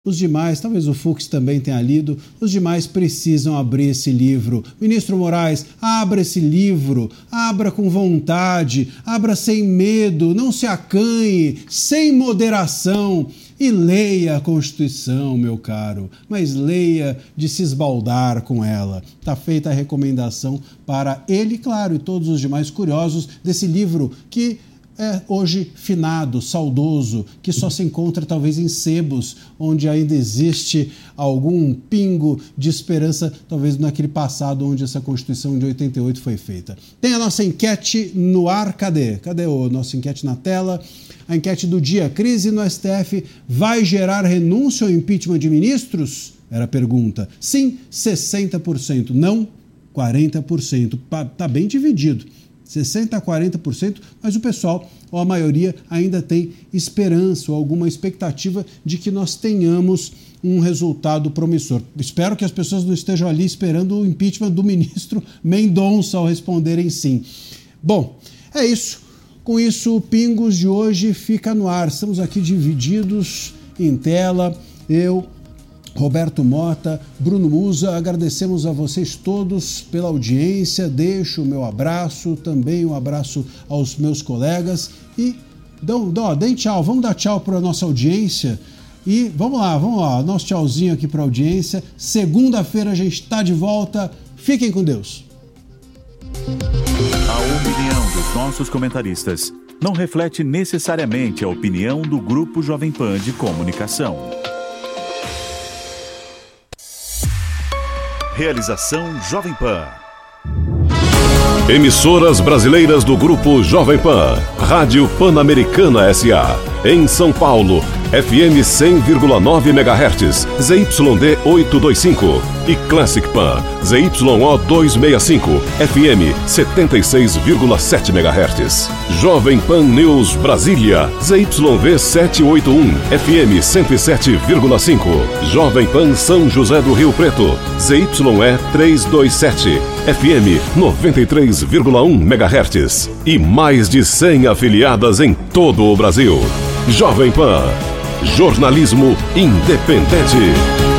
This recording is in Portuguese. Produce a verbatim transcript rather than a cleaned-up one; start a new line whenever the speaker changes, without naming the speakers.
Os demais, talvez o Fux também tenha lido, os demais precisam abrir esse livro. Ministro Moraes, abra esse livro, abra com vontade, abra sem medo, não se acanhe, sem moderação e leia a Constituição, meu caro, mas leia de se esbaldar com ela. Está feita a recomendação para ele, claro, e todos os demais curiosos desse livro que é hoje finado, saudoso, que só se encontra talvez em sebos, onde ainda existe algum pingo de esperança, talvez naquele passado onde essa Constituição de oitenta e oito foi feita. Tem a nossa enquete no ar, cadê? Cadê a nossa enquete na tela? A enquete do dia, crise no S T F vai gerar renúncia ou impeachment de ministros? Era a pergunta. Sim, sessenta por cento, não, quarenta por cento. Está bem dividido. sessenta a quarenta por cento, mas o pessoal, ou a maioria, ainda tem esperança ou alguma expectativa de que nós tenhamos um resultado promissor. Espero que as pessoas não estejam ali esperando o impeachment do ministro Mendonça ao responderem sim. Bom, é isso. Com isso, o Pingos de hoje fica no ar. Estamos aqui divididos em tela. Eu, Roberto Mota, Bruno Musa, agradecemos a vocês todos pela audiência, deixo o meu abraço, também um abraço aos meus colegas e dão, dão, deem tchau, vamos dar tchau para a nossa audiência e vamos lá, vamos lá, nosso tchauzinho aqui para a audiência, segunda-feira a gente está de volta, fiquem com Deus.
A opinião dos nossos comentaristas não reflete necessariamente a opinião do Grupo Jovem Pan de Comunicação. Realização Jovem Pan.
Emissoras brasileiras do Grupo Jovem Pan. Rádio Pan-Americana S A. Em São Paulo, F M cem vírgula nove megahertz, Z Y D oitocentos e vinte e cinco. E Classic Pan, Z Y O duzentos e sessenta e cinco, F M setenta e seis vírgula sete megahertz. Jovem Pan News Brasília, Z Y V setecentos e oitenta e um, F M cento e sete vírgula cinco. Jovem Pan São José do Rio Preto, Z Y E trezentos e vinte e sete, F M noventa e três vírgula um megahertz. E mais de cem afiliadas em todo o Brasil. Jovem Pan, jornalismo independente.